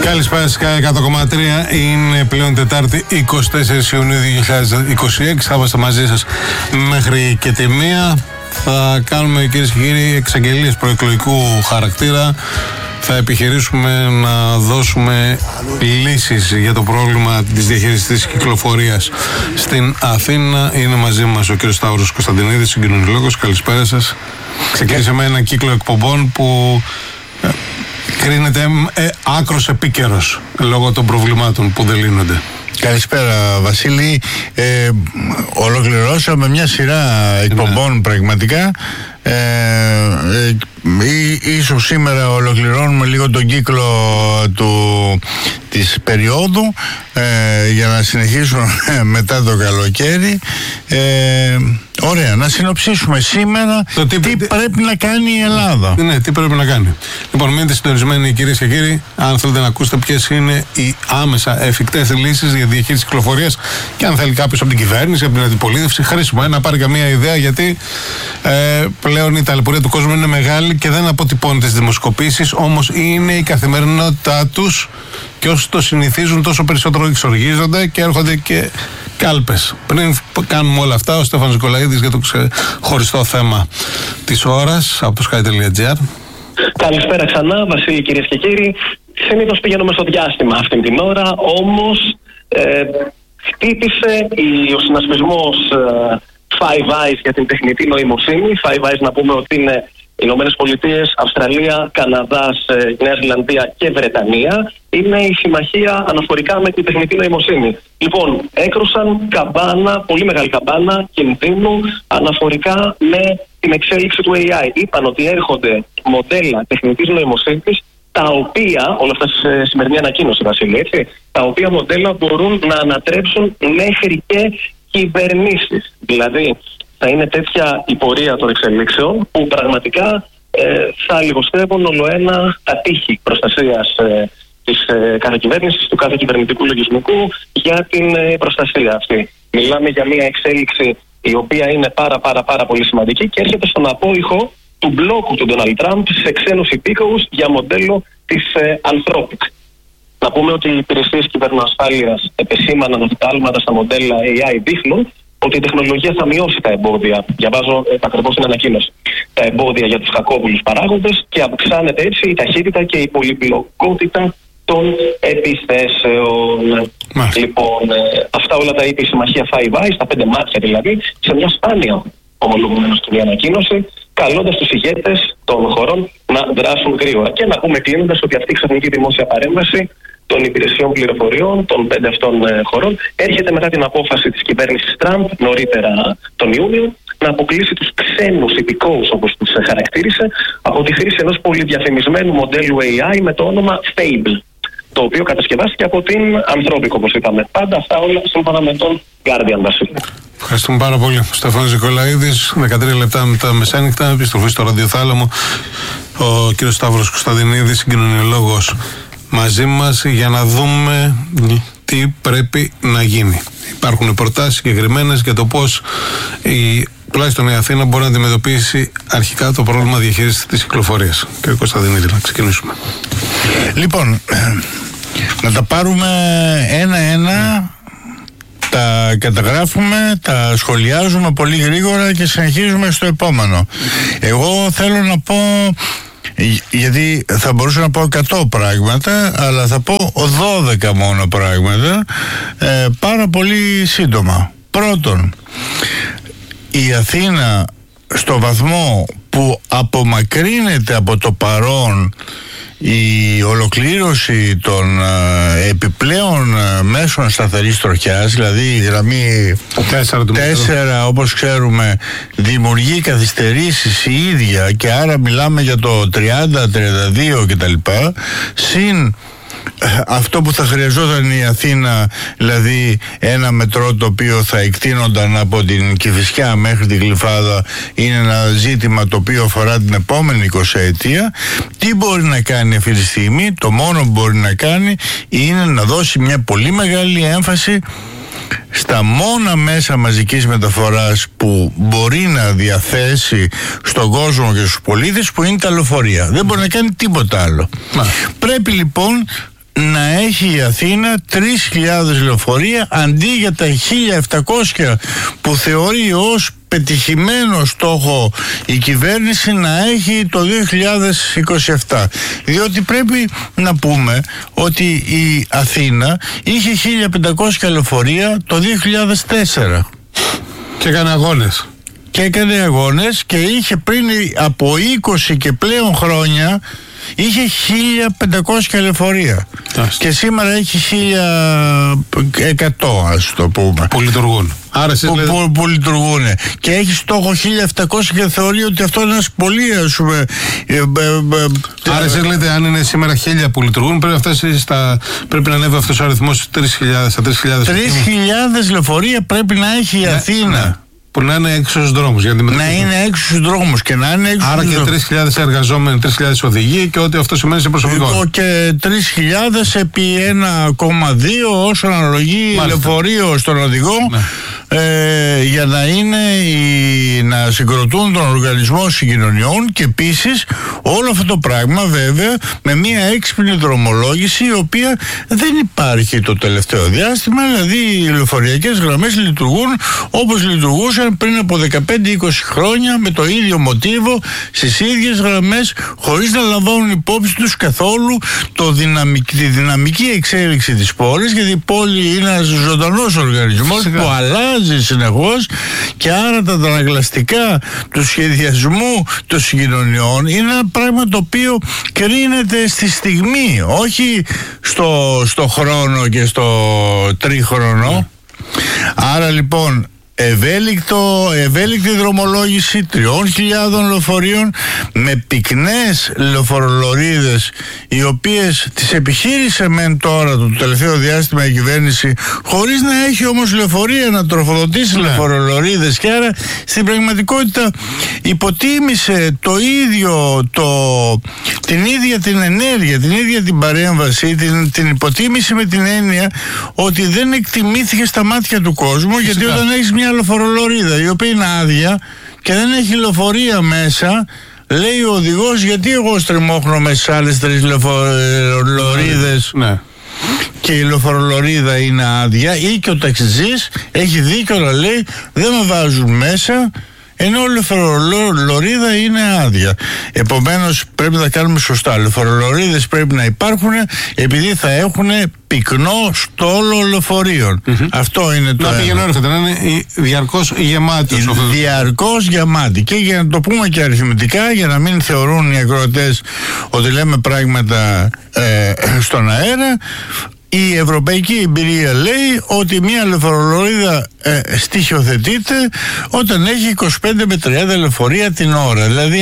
Καλησπέρα σας, 100,3. Είναι πλέον Τετάρτη 24 Ιουνίου 2026. Θα είμαστε μαζί σας μέχρι και τη 1. Θα κάνουμε, κυρίες και κύριοι, εξαγγελίες προεκλογικού χαρακτήρα. Θα επιχειρήσουμε να δώσουμε λύσεις για το πρόβλημα της διαχείρισης κυκλοφορίας στην Αθήνα. Είναι μαζί μας ο κύριος Σταύρος Κωνσταντινίδης, συγκοινωνιολόγος. Καλησπέρα σας. Ξεκινήσαμε ένα κύκλο εκπομπών που κρίνεται άκρος επίκαιρος λόγω των προβλημάτων που δεν λύνονται. Καλησπέρα Βασίλη. Ολοκληρώσαμε μια σειρά εκπομπών πραγματικά. Ίσως σήμερα ολοκληρώνουμε λίγο τον κύκλο της περίοδου για να συνεχίσουμε μετά το καλοκαίρι. Ωραία, να συνοψίσουμε σήμερα τι πρέπει να κάνει η Ελλάδα. Ναι, τι πρέπει να κάνει. Λοιπόν, μείνετε συντονισμένοι, κυρίες και κύριοι, αν θέλετε να ακούσετε ποιες είναι οι άμεσα εφικτές λύσεις για διαχείριση κυκλοφορίας και αν θέλει κάποιος από την κυβέρνηση, από την αντιπολίτευση, χρήσιμο να πάρει καμία ιδέα, γιατί πλέον η ταλαιπωρία του κόσμου είναι μεγάλη και δεν αποτυπώνεται στις δημοσκοπήσεις, όμως είναι η καθημερινότητά τους και όσοι το συνηθίζουν τόσο περισσότερο εξοργίζονται και έρχονται και κάλπες. Πριν κάνουμε όλα αυτά, ο Στέφανος Νικολαίδης για το ξεχωριστό θέμα της ώρας από το sky.gr. Καλησπέρα ξανά, Βασίλη, κυρίες και κύριοι. Συνήθως πηγαίνουμε στο διάστημα αυτήν την ώρα, όμως χτύπησε ο συνασπισμός Five Eyes για την τεχνητή νοημοσύνη. Five Eyes, να πούμε ότι είναι Ηνωμένες Πολιτείες, Αυστραλία, Καναδάς, Νέα Ζηλανδία και Βρετανία. Είναι η συμμαχία αναφορικά με την τεχνητή νοημοσύνη. Λοιπόν, έκρουσαν καμπάνα, πολύ μεγάλη καμπάνα κινδύνου αναφορικά με την εξέλιξη του AI. Είπαν ότι έρχονται μοντέλα τεχνητής νοημοσύνης, τα οποία, όλα αυτά σε σημερινή ανακοίνωση, Βασίλη, έτσι, τα οποία μοντέλα μπορούν να ανατρέψουν μέχρι και κυβερνήσεις. Δηλαδή, θα είναι τέτοια η πορεία των εξελίξεων που πραγματικά θα λιγοστεύουν ολοένα τα τείχη προστασίας της κάθε κυβέρνησης, του κάθε κυβερνητικού λογισμικού για την προστασία αυτή. Μιλάμε για μια εξέλιξη η οποία είναι πάρα πολύ σημαντική και έρχεται στον απόϊχο του μπλόκου του Ντόναλντ Τραμπ σε ξένους υπήκοους για μοντέλο της Anthropic. Να πούμε ότι οι υπηρεσίες κυβερνοασφάλειας επεσήμαναν ότι τα άλματα στα μοντέλα AI δείχνουν ότι η τεχνολογία θα μειώσει τα εμπόδια. Διαβάζω ακριβώς την ανακοίνωση. Τα εμπόδια για τους κακόβουλους παράγοντες και αυξάνεται έτσι η ταχύτητα και η πολυπλοκότητα των επιθέσεων. Λοιπόν, αυτά όλα τα είπε η συμμαχία Five Eyes, τα 5 μάτια δηλαδή, σε μια σπάνια ομολογουμένως κοινή ανακοίνωση, καλώντας τους ηγέτες των χωρών να δράσουν γρήγορα. Και να πούμε κλείνοντας ότι αυτή η ξαφνική δημόσια παρέμβαση των υπηρεσιών πληροφοριών των 5 αυτών χωρών έρχεται μετά την απόφαση της κυβέρνησης Τραμπ νωρίτερα τον Ιούνιο να αποκλείσει τους ξένους υπηκόους, όπως τους χαρακτήρισε, από τη χρήση ενός πολυδιαφημισμένου μοντέλου AI με το όνομα Fable, το οποίο κατασκευάστηκε από την Anthropic, όπως είπαμε. Πάντα αυτά όλα σύμφωνα με τον Guardian, Βασίλη. Ευχαριστούμε πάρα πολύ. Ο Στέφανος Νικολαίδης, 13 λεπτά μετά μεσάνυχτα, επιστροφή στο ραδιοθάλαμο. Ο κύριος Σταύρος Κωνσταντινίδης, συγκοινωνιολόγος, μαζί μας για να δούμε τι πρέπει να γίνει. Υπάρχουν προτάσεις συγκεκριμένες για το πώς τουλάχιστον η Αθήνα μπορεί να αντιμετωπίσει αρχικά το πρόβλημα διαχείρισης της κυκλοφορίας. Κύριε Κωνσταντινίδη, να ξεκινήσουμε. Λοιπόν, να τα πάρουμε ένα-ένα, τα καταγράφουμε, τα σχολιάζουμε πολύ γρήγορα και συνεχίζουμε στο επόμενο. Εγώ θέλω να πω, γιατί θα μπορούσα να πω 100 πράγματα, αλλά θα πω 12 μόνο πράγματα, πάρα πολύ σύντομα. Πρώτον, η Αθήνα στο βαθμό που απομακρύνεται από το παρόν η ολοκλήρωση των επιπλέον μέσων σταθερής τροχιάς, δηλαδή η γραμμή 4 όπως ξέρουμε δημιουργεί καθυστερήσεις η ίδια και άρα μιλάμε για το 30, 32 κτλ. Συν αυτό που θα χρειαζόταν η Αθήνα, δηλαδή ένα μετρό το οποίο θα εκτείνονταν από την Κηφισιά μέχρι την Γλυφάδα, είναι ένα ζήτημα το οποίο αφορά την επόμενη 20ετία. Τι μπορεί να κάνει αυτή τη στιγμή? Το μόνο που μπορεί να κάνει είναι να δώσει μια πολύ μεγάλη έμφαση στα μόνα μέσα μαζικής μεταφοράς που μπορεί να διαθέσει στον κόσμο και στους πολίτες, που είναι τα λεωφορεία. Δεν μπορεί να κάνει τίποτα άλλο. Πρέπει λοιπόν να έχει η Αθήνα 3.000 λεωφορεία αντί για τα 1.700 που θεωρεί ως πετυχημένο στόχο η κυβέρνηση να έχει το 2027. Διότι πρέπει να πούμε ότι η Αθήνα είχε 1.500 λεωφορεία το 2004. Και έκανε αγώνες. Και είχε πριν από 20 και πλέον χρόνια είχε 1.500 λεωφορεία. Και σήμερα έχει 1.100, ας το πούμε. Που λειτουργούν. Άρα που λειτουργούν. Και έχει στόχο 1.700 και θεωρεί ότι αυτό είναι ένας πολύ, ας πούμε. Άρα εσείς λέτε, αν είναι σήμερα 1.000 που λειτουργούν, πρέπει να ανέβει αυτός ο αριθμός 3.000 στα 3.000. 3.000 λεωφορεία πρέπει να έχει η Αθήνα. Ναι. Που να είναι έξω στους δρόμους. Να είναι έξω στους δρόμους και να είναι έξω. Άρα και 3.000 εργαζόμενοι, 3.000 οδηγοί και ό,τι αυτό σημαίνει σε προσωπικό. Και 3.000 επί 1,2 όσο αναλογεί λεωφορείο στον οδηγό. Ναι. Για να είναι να συγκροτούν τον οργανισμό συγκοινωνιών και επίσης όλο αυτό το πράγμα βέβαια με μια έξυπνη δρομολόγηση η οποία δεν υπάρχει το τελευταίο διάστημα. Δηλαδή οι λεωφορειακές γραμμές λειτουργούν όπως λειτουργούσαν πριν από 15-20 χρόνια με το ίδιο μοτίβο στις ίδιες γραμμές χωρίς να λαμβάνουν υπόψη τους καθόλου τη δυναμική εξέλιξη της πόλης, γιατί η πόλη είναι ένας ζωντανός οργανισμός που αλλάζει συνεχώς και άρα τα αντανακλαστικά του σχεδιασμού των συγκοινωνιών είναι ένα πράγμα το οποίο κρίνεται στη στιγμή, όχι στο χρόνο και στο τρίχρονο. Άρα λοιπόν ευέλικτη δρομολόγηση 3.000 λεωφορείων με πυκνές λεωφορολωρίδες, οι οποίες τις επιχείρησε μεν τώρα το τελευταίο διάστημα η κυβέρνηση, χωρίς να έχει όμως λεωφορεία να τροφοδοτήσει λεωφορολωρίδες, και άρα στην πραγματικότητα υποτίμησε την ίδια την ενέργεια, την ίδια την παρέμβαση, την υποτίμησε με την έννοια ότι δεν εκτιμήθηκε στα μάτια του κόσμου. Γιατί όταν έχεις μια λεωφορολωρίδα η οποία είναι άδεια και δεν έχει λεωφορεία μέσα, λέει ο οδηγός, γιατί εγώ στριμώχνομαι στις άλλες 3 λεωφορολωρίδες και η λεωφορολωρίδα είναι άδεια, ή και ο ταξιτζής έχει δίκιο να λέει δεν με βάζουν μέσα ενώ η λεωφορολωρίδα είναι άδεια. Επομένως πρέπει να κάνουμε σωστά. Λεωφορολωρίδες πρέπει να υπάρχουν επειδή θα έχουν πυκνό στόλο λεωφορείων. Αυτό είναι το. Να πηγαίνω έρχεται, να είναι διαρκώς γεμάτη. Διαρκώς γεμάτη. Και για να το πούμε και αριθμητικά, για να μην θεωρούν οι ακροατές ότι λέμε πράγματα στον αέρα, η ευρωπαϊκή εμπειρία λέει ότι μια λεωφορολωρίδα στοιχειοθετείται όταν έχει 25 με 30 λεωφορεία την ώρα. Δηλαδή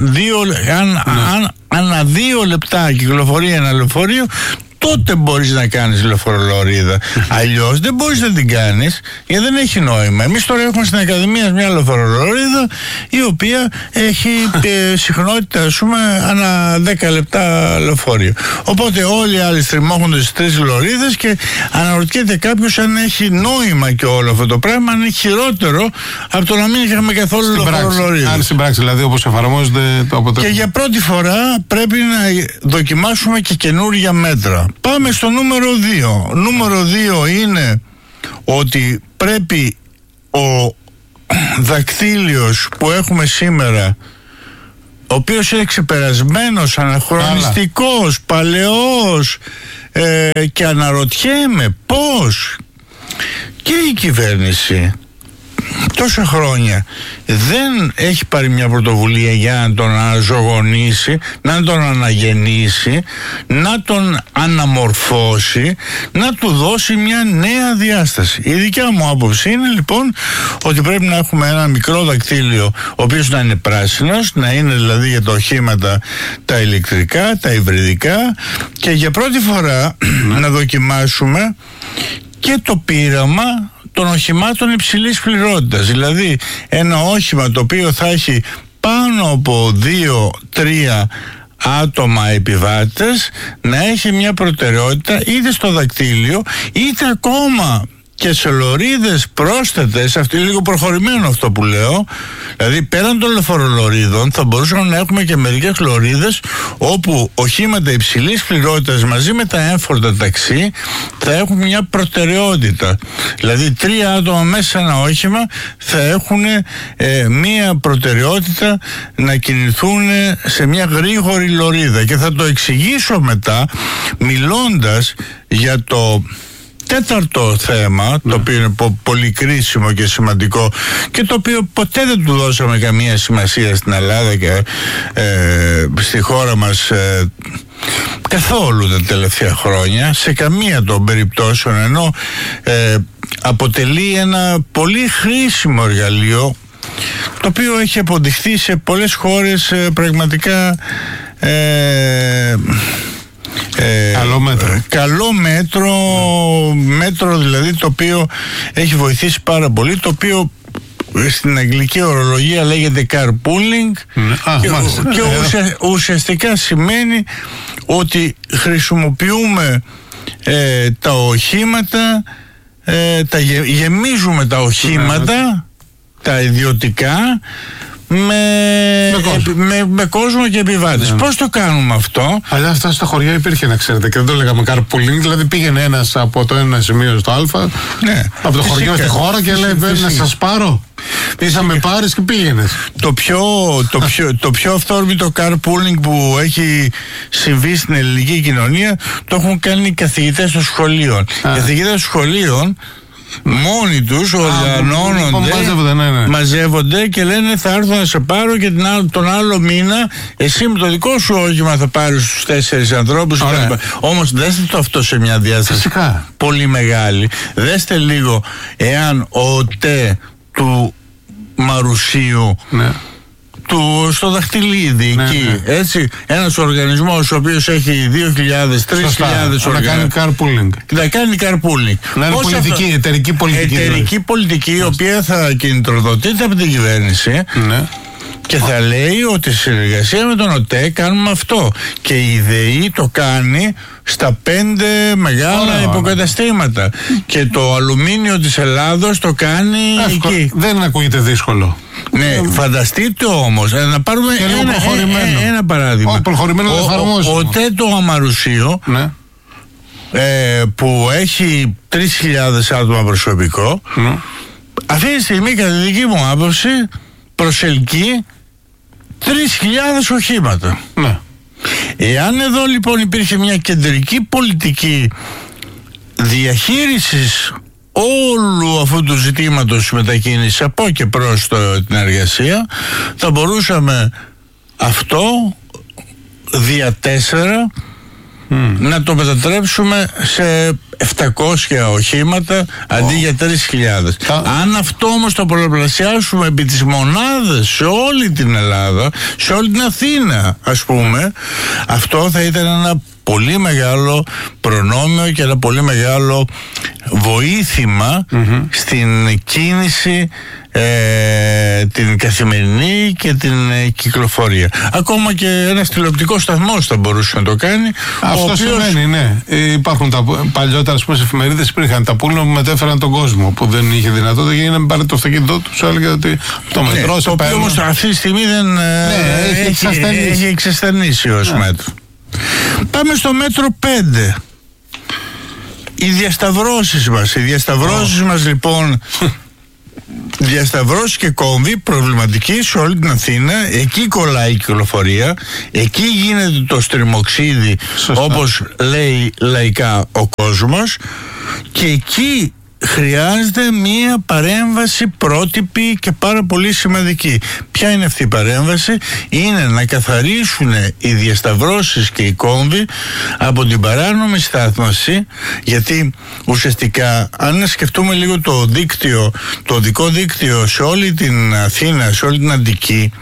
ανά 2 λεπτά κυκλοφορεί ένα λεωφορείο, τότε μπορείς να κάνεις λεωφορολωρίδα. Αλλιώς δεν μπορείς να την κάνεις, γιατί δεν έχει νόημα. Εμείς τώρα έχουμε στην Ακαδημία μια λεωφορολωρίδα η οποία έχει συχνότητα, ας πούμε, ανά 10 λεπτά λεωφορείο. Οπότε όλοι οι άλλοι στριμώχονται στις 3 λωρίδες και αναρωτιέται κάποιος αν έχει νόημα και όλο αυτό το πράγμα, αν είναι χειρότερο από το να μην είχαμε καθόλου λεωφορολωρίδα. Αν στην πράξη, δηλαδή, όπως εφαρμόζεται το αποτέλεσμα. Και για πρώτη φορά πρέπει να δοκιμάσουμε και καινούργια μέτρα. Πάμε στο νούμερο 2. Νούμερο 2 είναι ότι πρέπει ο δακτύλιος που έχουμε σήμερα, ο οποίος είναι ξεπερασμένος, αναχρονιστικός, παλαιός, και αναρωτιέμαι πώς και η κυβέρνηση τόσα χρόνια δεν έχει πάρει μια πρωτοβουλία για να τον αναζωογονήσει, να τον αναγεννήσει, να τον αναμορφώσει, να του δώσει μια νέα διάσταση. Η δικιά μου άποψη είναι λοιπόν ότι πρέπει να έχουμε ένα μικρό δακτύλιο, ο οποίος να είναι πράσινος, να είναι δηλαδή για τα οχήματα τα ηλεκτρικά, τα υβριδικά, και για πρώτη φορά να δοκιμάσουμε και το πείραμα των οχημάτων υψηλής πληρότητας. Δηλαδή ένα όχημα το οποίο θα έχει πάνω από 2-3 άτομα επιβάτες να έχει μια προτεραιότητα είτε στο δακτύλιο είτε ακόμα και σε λωρίδες πρόσθετες, αυτή λίγο προχωρημένο αυτό που λέω, δηλαδή πέραν των λεωφορολωρίδων θα μπορούσαμε να έχουμε και μερικές λωρίδες όπου οχήματα υψηλής πληρότητας μαζί με τα έμφορτα ταξί θα έχουν μια προτεραιότητα. Δηλαδή 3 άτομα μέσα σε ένα όχημα θα έχουν μια προτεραιότητα να κινηθούν σε μια γρήγορη λωρίδα, και θα το εξηγήσω μετά μιλώντας για το τέταρτο θέμα, το οποίο είναι πολύ κρίσιμο και σημαντικό και το οποίο ποτέ δεν του δώσαμε καμία σημασία στην Ελλάδα και στη χώρα μας καθόλου τα τελευταία χρόνια, σε καμία των περιπτώσεων, ενώ αποτελεί ένα πολύ χρήσιμο εργαλείο το οποίο έχει αποδειχθεί σε πολλές χώρες πραγματικά καλό μέτρο δηλαδή, το οποίο έχει βοηθήσει πάρα πολύ, το οποίο στην αγγλική ορολογία λέγεται carpooling και ουσιαστικά σημαίνει ότι χρησιμοποιούμε τα οχήματα, γεμίζουμε τα οχήματα τα ιδιωτικά με κόσμο και επιβάτες. Πώς το κάνουμε αυτό? Αλλά αυτά στα χωριά υπήρχε, να ξέρετε, και δεν το λέγαμε carpooling. Δηλαδή πήγαινε ένας από το ένα σημείο στο Α, από το χωριό στη χώρα, και λέει να σας πάρω. Ή θα με πάρεις και πήγαινες. Το πιο αυθόρμητο carpooling που έχει συμβεί στην ελληνική κοινωνία το έχουν κάνει οι καθηγητές των σχολείων. Οι καθηγητές των σχολείων μόνοι τους οργανώνονται, μαζεύονται και λένε θα έρθω να σε πάρω, και τον άλλο μήνα εσύ με το δικό σου όχημα θα πάρεις τους 4 ανθρώπους. Όμως δέστε το αυτό σε μια διάσταση πολύ μεγάλη. Δέστε λίγο εάν ο ΤΕ του Μαρουσίου στο Δαχτυλίδι εκεί, έτσι, ένας οργανισμός ο οποίος έχει 2.000-3.000 να κάνει carpooling. Να κάνει carpooling. Να είναι πολιτική, εταιρική πολιτική. Εταιρική πολιτική, η οποία θα κινητροδοτείται από την κυβέρνηση. Και θα λέει ότι σε συνεργασία με τον ΟΤΕ κάνουμε αυτό. Και η ΔΕΗ το κάνει στα 5 μεγάλα υποκαταστήματα. Και το αλουμίνιο της Ελλάδος το κάνει εκεί. Δεν ακούγεται δύσκολο. Ναι, φανταστείτε όμως, να πάρουμε ένα παράδειγμα. Ο ΟΤΕ του Αμαρουσίου, που έχει 3.000 άτομα προσωπικό, αυτή τη στιγμή, κατά τη δική μου άποψη, προσελκύει 3.000 οχήματα. Εάν εδώ λοιπόν υπήρχε μια κεντρική πολιτική διαχείρισης όλου αυτού του ζητήματος μετακίνησης από και προς την εργασία, θα μπορούσαμε αυτό δια 4 να το μετατρέψουμε σε 700 οχήματα αντί για 3.000. Αν αυτό όμως το πολλαπλασιάσουμε επί τις μονάδες σε όλη την Ελλάδα, σε όλη την Αθήνα ας πούμε, αυτό θα ήταν ένα πολύ μεγάλο προνόμιο και ένα πολύ μεγάλο βοήθημα στην κίνηση την καθημερινή και την κυκλοφορία. Ακόμα και ένας τηλεοπτικός σταθμός θα μπορούσε να το κάνει. Αυτό σημαίνει, ναι. Υπάρχουν παλιότερα, ας πούμε, σε εφημερίδες υπήρχαν τα πούλμα που μετέφεραν τον κόσμο, που δεν είχε δυνατότητα και να πάρει το αυτοκίνητό του, έλεγε ότι το μετρό σε παίρνει. Όμως αυτή τη στιγμή δεν έχει εξασθενήσει ως μέτρο. Πάμε στο μέτρο 5. Οι διασταυρώσεις μας λοιπόν, διασταυρώσεις και κόμβοι προβληματικοί σε όλη την Αθήνα. Εκεί κολλάει η κυκλοφορία, εκεί γίνεται το στριμοξίδι, όπως λέει λαϊκά ο κόσμος, και εκεί χρειάζεται μία παρέμβαση πρότυπη και πάρα πολύ σημαντική. Ποια είναι αυτή η παρέμβαση? Είναι να καθαρίσουν οι διασταυρώσεις και οι κόμβοι από την παράνομη στάθμαση, γιατί ουσιαστικά αν σκεφτούμε λίγο το δίκτυο, το οδικό δίκτυο σε όλη την Αθήνα, σε όλη την Αττική,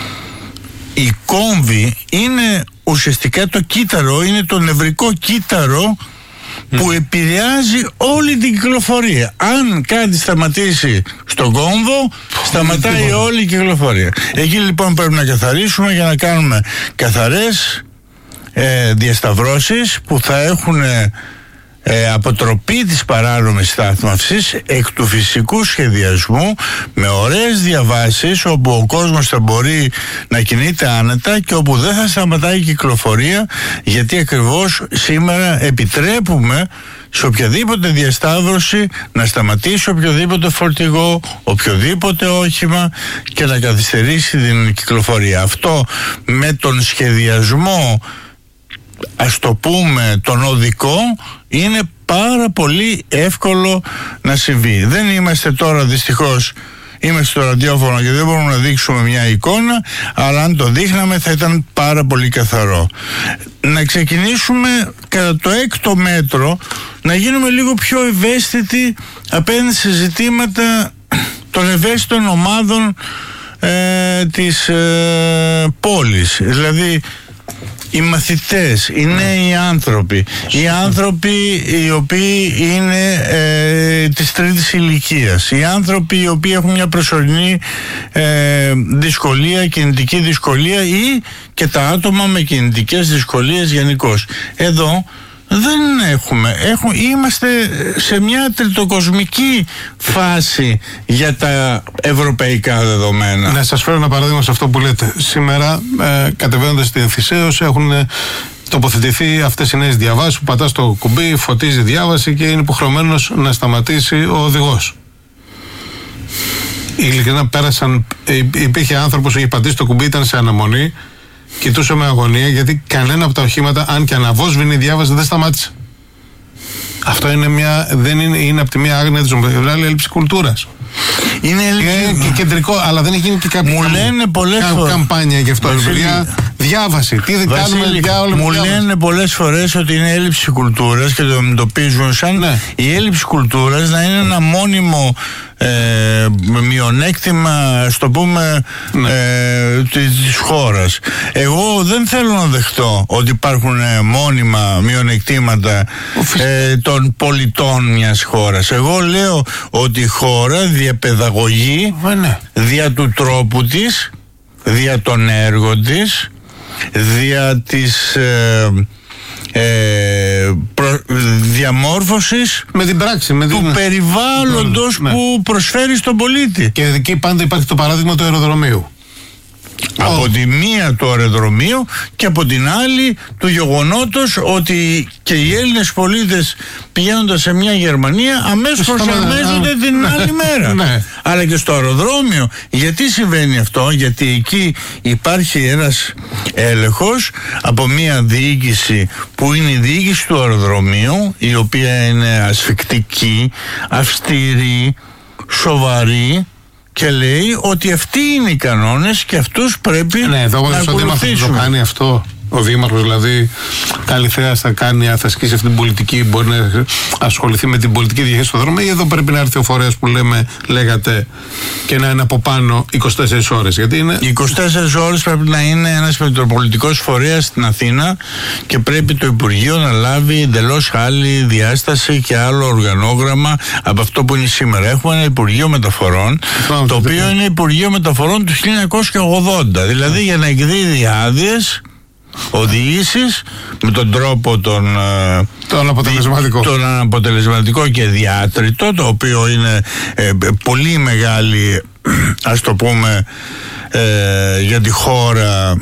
η κόμβη είναι ουσιαστικά το κύτταρο, είναι το νευρικό κύτταρο που επηρεάζει όλη την κυκλοφορία. Αν κάτι σταματήσει στον κόμβο, σταματάει όλη η κυκλοφορία. Εκεί λοιπόν πρέπει να καθαρίσουμε για να κάνουμε καθαρές διασταυρώσεις που θα έχουν αποτροπή της παράνομης στάθμευσης εκ του φυσικού σχεδιασμού, με ωραίες διαβάσεις όπου ο κόσμος θα μπορεί να κινείται άνετα και όπου δεν θα σταματάει η κυκλοφορία, γιατί ακριβώς σήμερα επιτρέπουμε σε οποιαδήποτε διασταύρωση να σταματήσει οποιοδήποτε φορτηγό, οποιοδήποτε όχημα και να καθυστερήσει την κυκλοφορία. Αυτό με τον σχεδιασμό, ας το πούμε τον οδικό, είναι πάρα πολύ εύκολο να συμβεί. Δεν είμαστε τώρα, δυστυχώς είμαστε στο ραδιόφωνο και δεν μπορούμε να δείξουμε μια εικόνα, αλλά αν το δείχναμε θα ήταν πάρα πολύ καθαρό. Να ξεκινήσουμε κατά το 6ο μέτρο, να γίνουμε λίγο πιο ευαίσθητοι απέναντι σε ζητήματα των ευαίσθητων ομάδων της πόλης. Δηλαδή οι μαθητές, οι νέοι άνθρωποι, οι άνθρωποι οι οποίοι είναι της τρίτης ηλικίας, οι άνθρωποι οι οποίοι έχουν μια προσωρινή δυσκολία, κινητική δυσκολία, ή και τα άτομα με κινητικές δυσκολίες γενικώς. Εδώ δεν είμαστε σε μια τριτοκοσμική φάση για τα ευρωπαϊκά δεδομένα. Να σας φέρω ένα παράδειγμα σε αυτό που λέτε. Σήμερα, κατεβαίνοντας στην Θησαίος, έχουν τοποθετηθεί αυτές οι νέες διαβάσεις που πατάς το κουμπί, φωτίζει διάβαση και είναι υποχρεωμένος να σταματήσει ο οδηγός. Ειλικρινά πέρασαν, υπήρχε άνθρωπος που είχε πατήσει το κουμπί, ήταν σε αναμονή, κοιτούσε με αγωνία, γιατί κανένα από τα οχήματα, αν και αναβόσβηνε η διάβαση, δεν σταμάτησε. Αυτό είναι από τη μία άγνοια της νομοθεσίας, έλλειψη κουλτούρας. Είναι και κεντρικό, αλλά δεν έχει γίνει και κάποια καμπάνια γι' αυτό. Διάβαση. Τι δεν κάνουμε για όλη. Μου λένε πολλές φορές ότι είναι έλλειψη κουλτούρας και το αντιμετωπίζουν σαν η έλλειψη κουλτούρας να είναι ένα μόνιμο μειονέκτημα, ας το πούμε, της χώρας. Εγώ δεν θέλω να δεχτώ ότι υπάρχουν μόνιμα μειονεκτήματα των πολιτών μιας χώρας. Εγώ λέω ότι η χώρα διαπαιδαγωγεί δια του τρόπου της, δια των έργων της, δια της διαμόρφωσης με την πράξη, του περιβάλλοντος που προσφέρει στον πολίτη. Και εκεί πάντα υπάρχει το παράδειγμα του αεροδρομίου. Από τη μία του αεροδρομίου και από την άλλη του γεγονότος ότι και οι Έλληνες πολίτες πηγαίνοντας σε μια Γερμανία αμέσως προσαρμέζονται την άλλη μέρα. Αλλά και στο αεροδρόμιο. Γιατί συμβαίνει αυτό? Γιατί εκεί υπάρχει ένας έλεγχος από μια διοίκηση που είναι η διοίκηση του αεροδρομίου, η οποία είναι ασφικτική, αυστηρή, σοβαρή, και λέει ότι αυτοί είναι οι κανόνες και αυτούς πρέπει να ακολουθήσουμε. Το κάνει αυτό ο Δήμαρχος, δηλαδή καλή θέα θα ασκήσει αυτή την πολιτική, μπορεί να ασχοληθεί με την πολιτική διαχείριση του δρόμου, ή εδώ πρέπει να έρθει ο φορέας που λέγατε και να είναι από πάνω 24 ώρες? Γιατί είναι 24 ώρες πρέπει να είναι ένας μετροπολιτικός φορέας στην Αθήνα και πρέπει το Υπουργείο να λάβει εντελώς άλλη διάσταση και άλλο οργανόγραμμα από αυτό που είναι σήμερα. Έχουμε ένα Υπουργείο Μεταφορών, το οποίο είναι Υπουργείο Μεταφορών του 1980, δηλαδή για να εκδίδει άδειες οδηγήσεις με τον τρόπο τον αναποτελεσματικό και διάτριτο, το οποίο είναι πολύ μεγάλη, ας το πούμε, για τη χώρα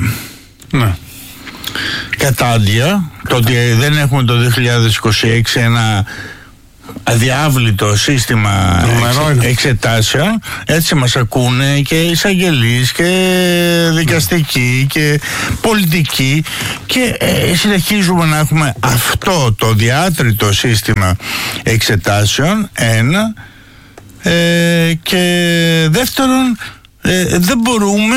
κατάντια, το ότι δεν έχουμε το 2026 ένα αδιάβλητο σύστημα εξετάσεων. Έτσι μας ακούνε και εισαγγελείς και δικαστικοί και πολιτικοί, και συνεχίζουμε να έχουμε αυτό το διάτριτο σύστημα εξετάσεων, ένα, και δεύτερον, δεν μπορούμε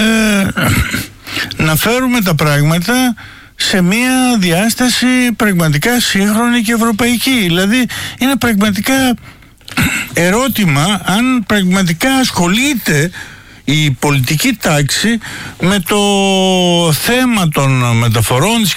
να φέρουμε τα πράγματα σε μια διάσταση πραγματικά σύγχρονη και ευρωπαϊκή. Δηλαδή είναι πραγματικά ερώτημα αν πραγματικά ασχολείται η πολιτική τάξη με το θέμα των μεταφορών, της